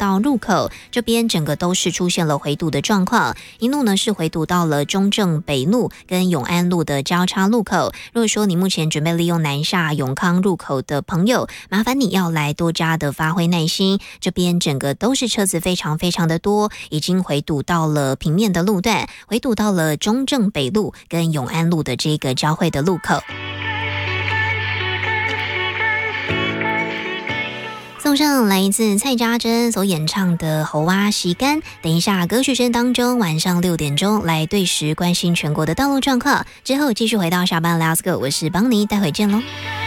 道入口这边整个都是出现了回堵的状况，一路呢是回堵到了中正北路跟永安路的交叉路口。如果说你目前准备利用南下永康入口的朋友，麻烦你要来多加的发挥耐心，这边整个都是车子非常非常的多，已经回堵到了平面的路段，回堵到了中正北路跟永安路的这个交汇的路口。送上来自蔡家珍所演唱的《猴蛙洗干》。等一下歌曲声当中，晚上6点钟来对时关心全国的道路状况，之后继续回到下班 Let's Go， 我是邦尼，待会见喽。